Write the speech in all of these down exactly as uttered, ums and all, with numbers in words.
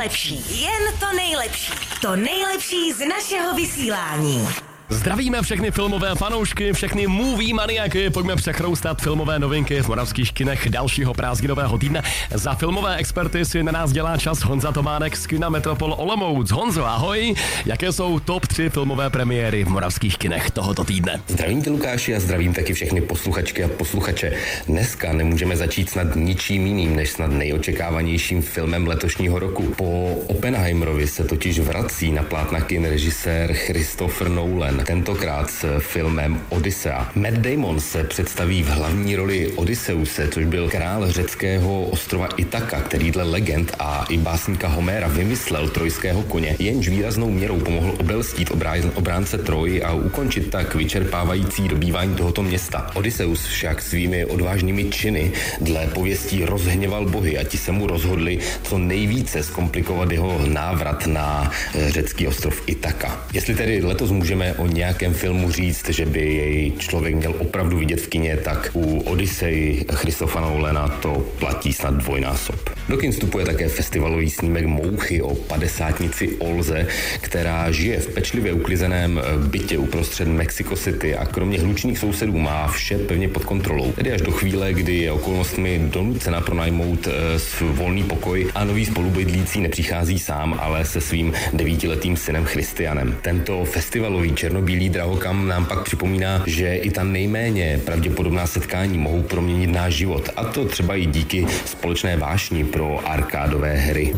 nejlepší, jen to nejlepší. To nejlepší z našeho vysílání. Zdravíme všechny filmové fanoušky, všechny movie maniaky, pojďme přechroustat filmové novinky v moravských kinech dalšího prázdninového týdne. Za filmové experty si na nás dělá čas Honza Tománek z kina Metropol Olomouc. Honzo, ahoj, jaké jsou top tři filmové premiéry v moravských kinech tohoto týdne? Zdravím tě, Lukáši, a zdravím taky všechny posluchačky a posluchače. Dneska nemůžeme začít snad ničím jiným, než snad nejočekávanějším filmem letošního roku. Po Oppenheimerovi se totiž vrací na plátna kin režisér Christopher Nolan. Tentokrát s filmem Odyssea. Matt Damon se představí v hlavní roli Odysseuse, což byl král řeckého ostrova Itaka, který dle legend a i básníka Homéra vymyslel trojského koně, jenž výraznou měrou pomohl obelstít obránce Troji a ukončit tak vyčerpávající dobývání tohoto města. Odysseus však svými odvážnými činy dle pověstí rozhněval bohy a ti se mu rozhodli co nejvíce zkomplikovat jeho návrat na řecký ostrov Itaka. Jestli tedy letos můžeme o nějakém filmu říct, že by jej člověk měl opravdu vidět v kině, tak u Odyssey Christophera Nolana to platí snad dvojnásob. Do kin vstupuje také festivalový snímek Mouchy o padesátnici Olze, která žije v pečlivě uklizeném bytě uprostřed Mexico City a kromě hlučných sousedů má vše pevně pod kontrolou. Tedy až do chvíle, kdy je okolnostmi donucena pronajmout volný pokoj a nový spolubydlící nepřichází sám, ale se svým devítiletým synem Christianem. Tento festivalový černobílý drahokam nám pak připomíná, že i ta nejméně pravděpodobná setkání mohou proměnit náš život, a to třeba i díky společné vášni pro arkádové hry.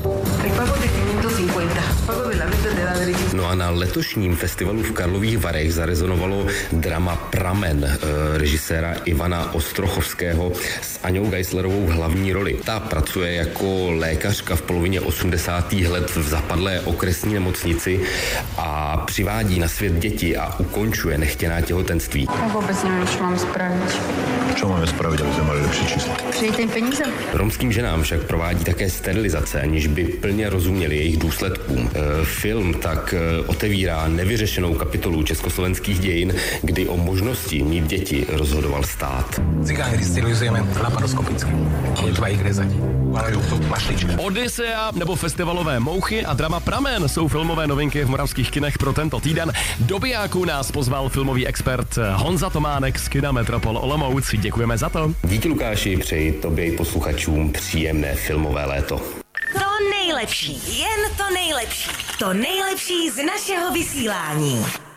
No a na letošním festivalu v Karlových Varech zarezonovalo drama Pramen režiséra Ivana Ostrochovského s Aňou Geislerovou v hlavní roli. Ta pracuje jako lékařka v polovině osmdesátých let v zapadlé okresní nemocnici a přivádí na svět děti a ukončuje nechtěná těhotenství. Já vůbec nevím, co mám spravit. Co máme spravit, aby jsme mali lepší číslo? Přijďte jim peníze. Romským ženám však provádí také sterilizace, aniž by plně rozuměli jejich důsledkům. E, film tak e, otevírá nevyřešenou kapitolu československých dějin, kdy o možnosti mít děti rozhodoval stát. Cigány sterilizujeme laparoskopicky. Je třeba jich rezat. Majú to mašlička. Odyssea nebo festivalové Mouchy a drama Pramen jsou filmové novinky v moravských kinech pro tento týden. Do bijáku nás pozval filmový expert Honza Tománek z kina Metropol Olomouc. Děkujeme za to. Díky, Lukáši, přeji tobě i posluchačům příjemné filmové léto. To nejlepší, jen to nejlepší. To nejlepší z našeho vysílání.